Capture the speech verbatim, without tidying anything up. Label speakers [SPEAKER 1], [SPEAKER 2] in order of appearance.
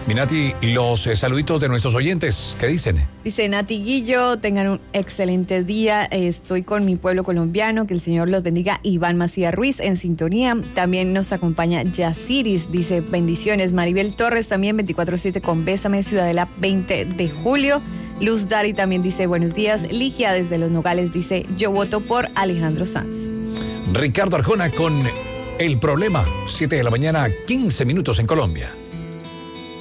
[SPEAKER 1] Minati, los eh, saluditos de nuestros oyentes, ¿qué dicen?
[SPEAKER 2] Dice Nati Guillo, tengan un excelente día, eh, estoy con mi pueblo colombiano, que el Señor los bendiga. Iván Macías Ruiz en sintonía, también nos acompaña Yaciris, dice bendiciones. Maribel Torres también veinticuatro siete con Bésame, Ciudadela veinte de julio. Luz Dari también dice buenos días. Ligia desde Los Nogales dice yo voto por Alejandro Sanz.
[SPEAKER 1] Ricardo Arjona con El Problema, siete de la mañana, quince minutos en Colombia.